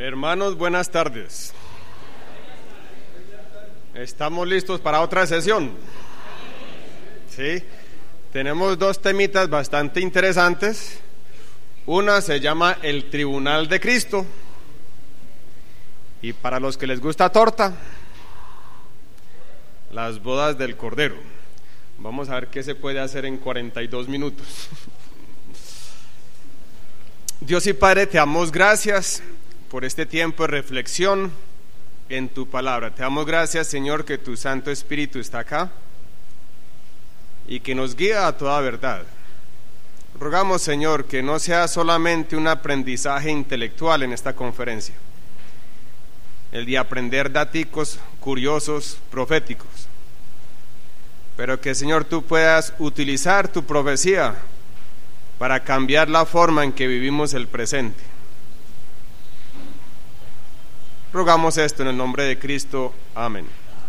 Hermanos, buenas tardes. ¿Estamos listos para otra sesión? Sí. Tenemos dos temitas bastante interesantes. Una se llama el Tribunal de Cristo. Y para los que les gusta torta, las bodas del Cordero. Vamos a ver qué se puede hacer en 42 minutos. Dios y Padre, te damos gracias por este tiempo de reflexión en tu palabra. Te damos gracias, Señor, que tu Santo Espíritu está acá y que nos guía a toda verdad. Rogamos, Señor, que no sea solamente un aprendizaje intelectual en esta conferencia, el de aprender daticos curiosos, proféticos, pero que, Señor, tú puedas utilizar tu profecía para cambiar la forma en que vivimos el presente. Rogamos esto en el nombre de Cristo. Amén.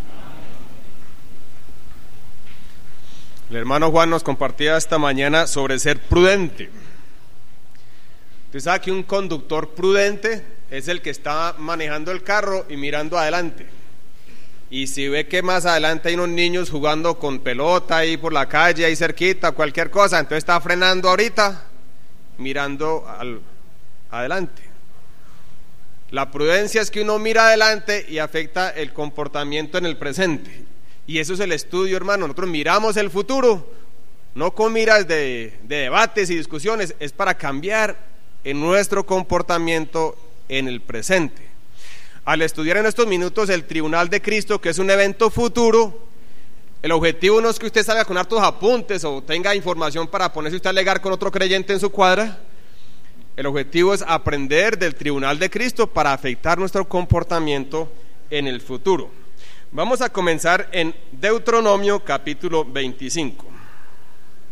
El hermano Juan nos compartía esta mañana sobre ser prudente. Usted sabe que un conductor prudente es el que está manejando el carro y mirando adelante. Y si ve que más adelante hay unos niños jugando con pelota ahí por la calle, ahí cerquita, cualquier cosa, entonces está frenando ahorita, mirando adelante. La prudencia es que uno mira adelante y afecta el comportamiento en el presente. Y eso es el estudio, hermano. Nosotros miramos el futuro, no con miras de debates y discusiones, es para cambiar en nuestro comportamiento en el presente. Al estudiar en estos minutos el Tribunal de Cristo, que es un evento futuro, el objetivo no es que usted salga con hartos apuntes o tenga información para ponerse usted a alegar con otro creyente en su cuadra. El objetivo es aprender del Tribunal de Cristo para afectar nuestro comportamiento en el futuro. Vamos a comenzar en Deuteronomio capítulo 25.